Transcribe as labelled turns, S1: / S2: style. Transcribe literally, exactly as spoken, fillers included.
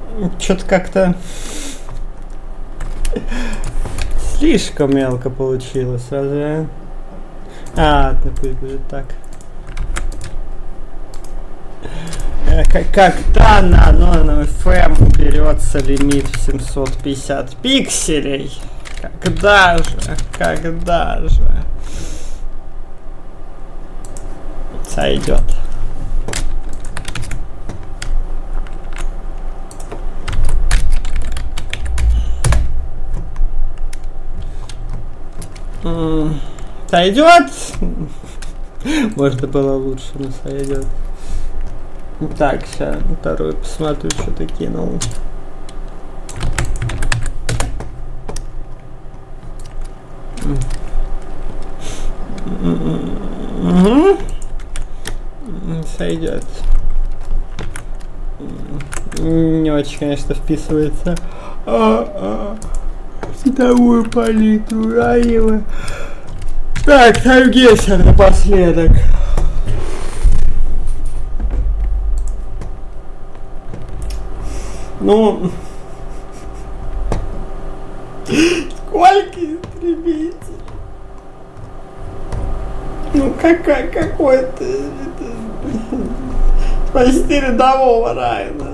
S1: Что-то как-то слишком мелко получилось, разве? А, ну пусть будет так. Когда на NoNoFM уберется лимит в семьсот пятьдесят пикселей? Когда же? Когда же? Сойдет. Сойдет? Можно было лучше, но сойдет. Так, сейчас второй посмотрю, что ты кинул. Угу. Сойдет. Не очень, конечно, вписывается. А, а, световую палитру ранила. Так, Таргесер напоследок. Ну, сколько истребителей? Ну, какая, какой-то спасти рядового Райана.